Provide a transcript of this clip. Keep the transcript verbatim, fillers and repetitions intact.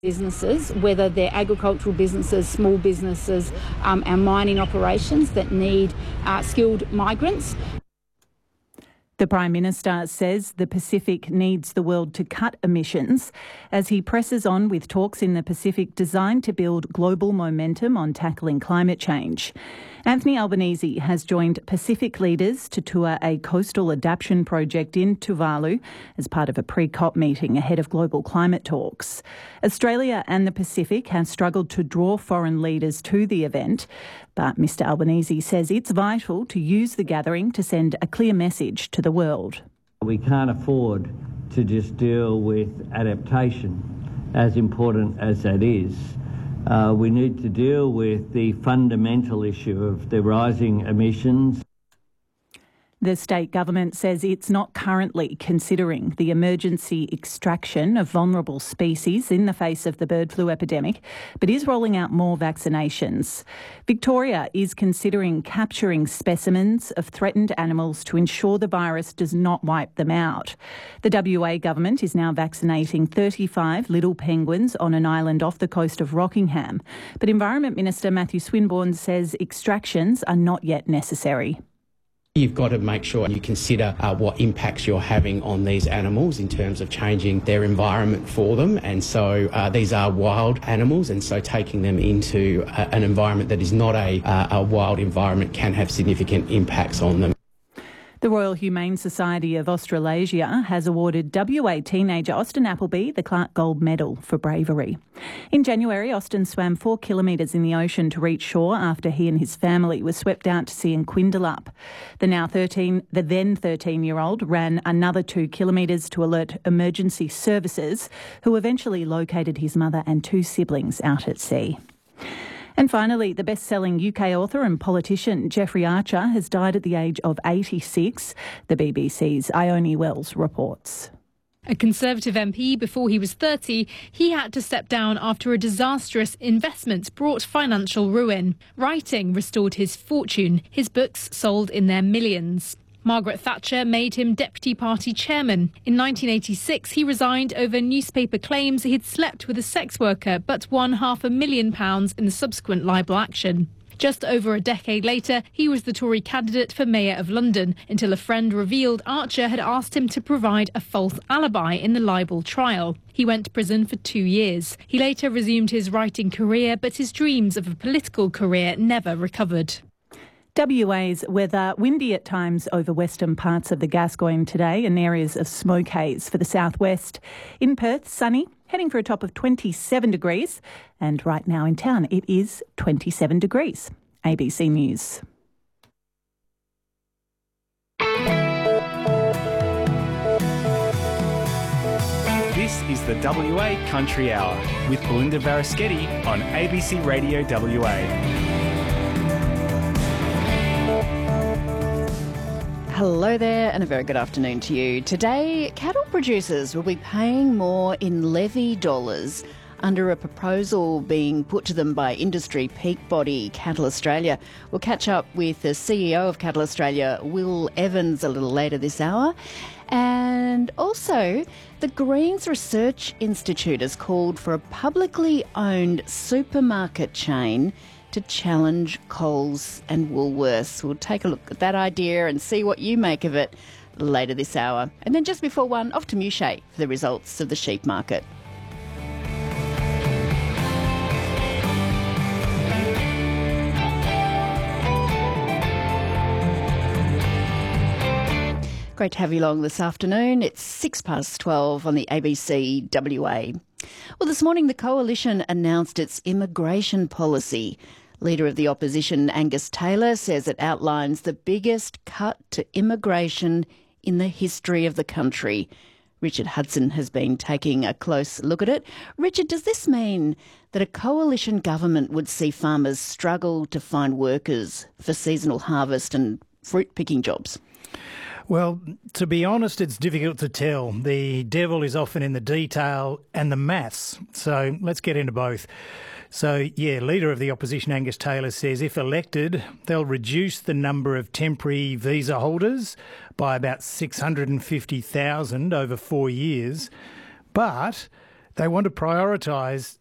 businesses, whether they're agricultural businesses, small businesses, um, our mining operations that need uh, skilled migrants. The Prime Minister says the Pacific needs the world to cut emissions as he presses on with talks in the Pacific designed to build global momentum on tackling climate change. Anthony Albanese has joined Pacific leaders to tour a coastal adaptation project in Tuvalu as part of a pre-COP meeting ahead of global climate talks. Australia and the Pacific have struggled to draw foreign leaders to the event, but Mr Albanese says it's vital to use the gathering to send a clear message to the world. We can't afford to just deal with adaptation, as important as that is. Uh, we need to deal with the fundamental issue of the rising emissions. The state government says it's not currently considering the emergency extraction of vulnerable species in the face of the bird flu epidemic, but is rolling out more vaccinations. Victoria is considering capturing specimens of threatened animals to ensure the virus does not wipe them out. The W A government is now vaccinating thirty-five little penguins on an island off the coast of Rockingham, but Environment Minister Matthew Swinburne says extractions are not yet necessary. You've got to make sure you consider uh, what impacts you're having on these animals in terms of changing their environment for them. And so uh, these are wild animals, and so taking them into uh, an environment that is not a, uh, a wild environment can have significant impacts on them. The Royal Humane Society of Australasia has awarded W A teenager Austin Appleby the Clark Gold Medal for bravery. In January, Austin swam four kilometres in the ocean to reach shore after he and his family were swept out to sea in Quindalup. The now thirteen, the then thirteen-year-old ran another two kilometres to alert emergency services, who eventually located his mother and two siblings out at sea. And finally, the best-selling U K author and politician Jeffrey Archer has died at the age of eighty-six, the B B C's Ione Wells reports. A Conservative M P before he was thirty, he had to step down after a disastrous investment brought financial ruin. Writing restored his fortune, his books sold in their millions. Margaret Thatcher made him Deputy Party Chairman. In nineteen eighty-six, he resigned over newspaper claims he'd slept with a sex worker but won half a million pounds in the subsequent libel action. Just over a decade later, he was the Tory candidate for Mayor of London until a friend revealed Archer had asked him to provide a false alibi in the libel trial. He went to prison for two years. He later resumed his writing career, but his dreams of a political career never recovered. W A's weather, windy at times over western parts of the Gascoyne today and areas of smoke haze for the southwest. In Perth, sunny, heading for a top of twenty-seven degrees. And right now in town, it is twenty-seven degrees. A B C News. This is the W A Country Hour with Belinda Varaschetti on A B C Radio W A. Hello there and a very good afternoon to you. Today, cattle producers will be paying more in levy dollars under a proposal being put to them by industry peak body Cattle Australia. We'll catch up with the C E O of Cattle Australia, Will Evans, a little later this hour. And also, the Greens Research Institute has called for a publicly owned supermarket chain to challenge Coles and Woolworths. We'll take a look at that idea and see what you make of it later this hour. And then just before one, off to Mouchet for the results of the sheep market. Great to have you along this afternoon. It's six past twelve on the A B C W A. Well, this morning the Coalition announced its immigration policy. Leader of the opposition, Angus Taylor, says it outlines the biggest cut to immigration in the history of the country. Richard Hudson has been taking a close look at it. Richard, does this mean that a coalition government would see farmers struggle to find workers for seasonal harvest and fruit picking jobs? Well, to be honest, it's difficult to tell. The devil is often in the detail and the maths. So let's get into both. So, yeah, Leader of the Opposition, Angus Taylor, says if elected, they'll reduce the number of temporary visa holders by about six hundred fifty thousand over four years. But They want to prioritise